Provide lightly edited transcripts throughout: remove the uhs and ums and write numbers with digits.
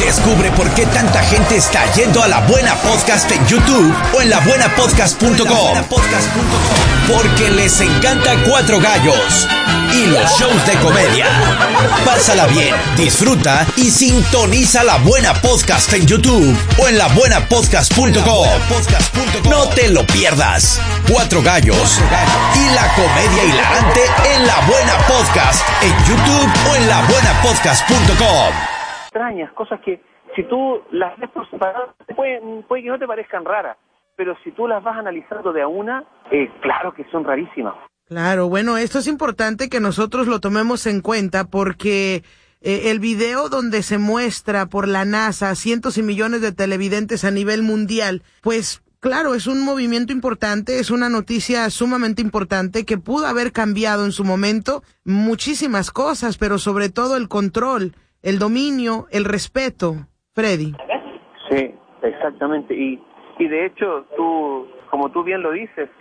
Descubre por qué tanta gente está yendo a La Buena Podcast en YouTube o en labuenapodcast.com. Porque les encanta Cuatro Gallos y los shows de comedia. Pásala bien, disfruta y sintoniza La Buena Podcast en YouTube o en labuenapodcast.com. No te lo pierdas. Cuatro Gallos y la comedia hilarante en La Buena Podcast en YouTube o en labuenapodcast.com. Extrañas, cosas que si tú las ves por separado puede que no te parezcan raras, pero si tú las vas analizando de a una, claro que son rarísimas. Claro, bueno, esto es importante que nosotros lo tomemos en cuenta porque el video donde se muestra por la NASA a cientos y millones de televidentes a nivel mundial, pues claro, es un movimiento importante, es una noticia sumamente importante que pudo haber cambiado en su momento muchísimas cosas, pero sobre todo el control, el dominio, el respeto. Freddy. Sí, exactamente. Y de hecho, como tú bien lo dices,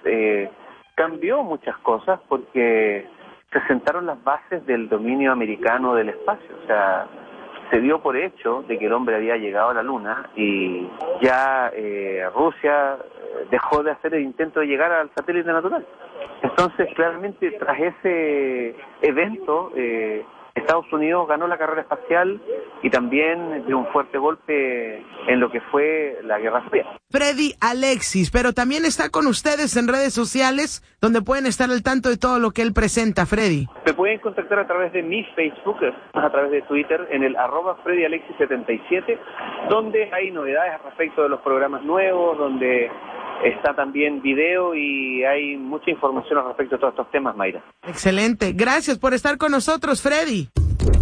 cambió muchas cosas porque se sentaron las bases del dominio americano del espacio. O sea, se dio por hecho de que el hombre había llegado a la Luna y ya Rusia dejó de hacer el intento de llegar al satélite natural. Entonces, claramente, tras ese evento, Estados Unidos ganó la carrera espacial y también dio un fuerte golpe en lo que fue la Guerra Fría. Freddy Alexis, pero también está con ustedes en redes sociales donde pueden estar al tanto de todo lo que él presenta. Freddy. Me pueden contactar a través de mi Facebook, a través de Twitter, en el @FreddyAlexis77, donde hay novedades respecto de los programas nuevos, donde está también video y hay mucha información al respecto de todos estos temas, Mayra. Excelente. Gracias por estar con nosotros, Freddy.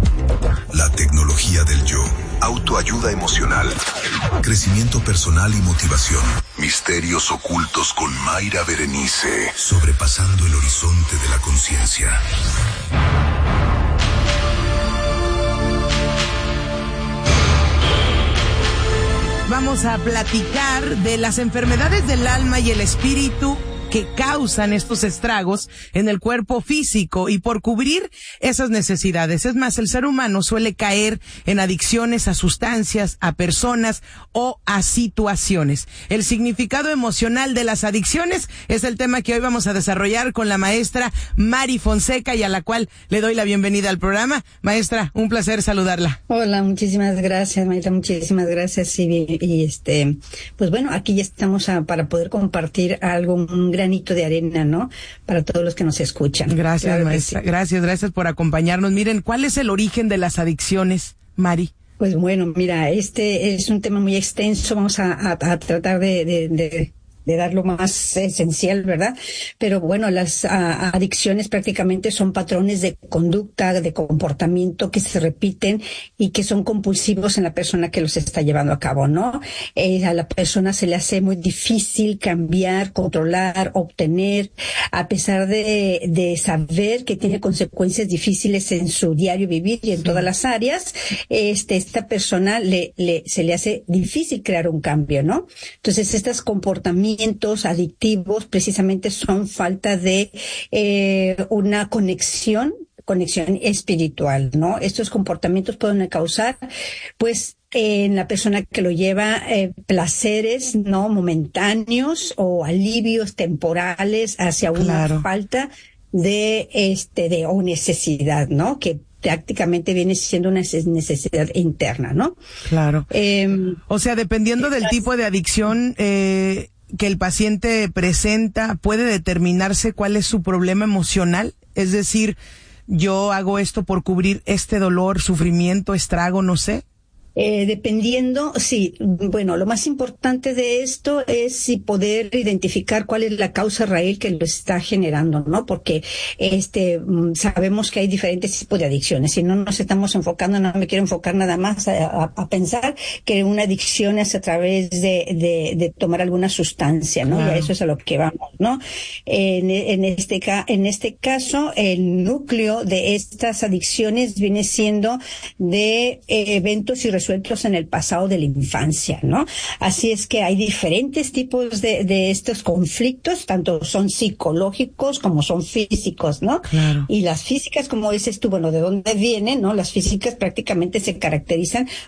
La tecnología del yo. Autoayuda emocional. Crecimiento personal y motivación. Misterios ocultos con Mayra Berenice. Sobrepasando el horizonte de la conciencia. Vamos a platicar de las enfermedades del alma y el espíritu que causan estos estragos en el cuerpo físico y por cubrir esas necesidades. Es más, el ser humano suele caer en adicciones a sustancias, a personas o a situaciones. El significado emocional de las adicciones es el tema que hoy vamos a desarrollar con la maestra Mari Fonseca y a la cual le doy la bienvenida al programa. Maestra, un placer saludarla. Hola, muchísimas gracias, Mayra, muchísimas gracias. Pues bueno, aquí ya estamos para poder compartir algo, un granito de arena, ¿no? Para todos los que nos escuchan. Gracias, claro, maestra. sí. Gracias por acompañarnos. Miren, ¿cuál es el origen de las adicciones, Mari? Pues bueno, mira, este es un tema muy extenso. Vamos a tratar de dar lo más esencial, ¿verdad? Pero bueno, las adicciones prácticamente son patrones de conducta, de comportamiento que se repiten y que son compulsivos en la persona que los está llevando a cabo, ¿no? A la persona se le hace muy difícil cambiar, controlar, obtener, a pesar de saber que tiene consecuencias difíciles en su diario vivir y en todas las áreas, esta persona se le hace difícil crear un cambio, ¿no? Entonces, estos comportamientos adictivos precisamente son falta de una conexión espiritual, ¿no? Estos comportamientos pueden causar, pues, en la persona que lo lleva placeres, ¿no? Momentáneos o alivios temporales hacia una falta o necesidad, ¿no? Que prácticamente viene siendo una necesidad interna, ¿no? Claro. O sea, dependiendo del tipo de adicción que el paciente presenta, ¿puede determinarse cuál es su problema emocional? Es decir, yo hago esto por cubrir este dolor, sufrimiento, estrago, no sé. Dependiendo, sí, bueno, lo más importante de esto es poder identificar cuál es la causa raíz que lo está generando, ¿no? Porque sabemos que hay diferentes tipos de adicciones. Si no nos estamos enfocando, no me quiero enfocar nada más a pensar que una adicción es a través de tomar alguna sustancia, ¿no? Claro. Y a eso es a lo que vamos, ¿no? En este caso, el núcleo de estas adicciones viene siendo de eventos y resueltos en el pasado de la infancia, ¿no? Así es que hay diferentes tipos de estos conflictos, tanto son psicológicos como son físicos, ¿no? Claro. Y las físicas, como dices tú, bueno, ¿de dónde vienen, no? Las físicas prácticamente se caracterizan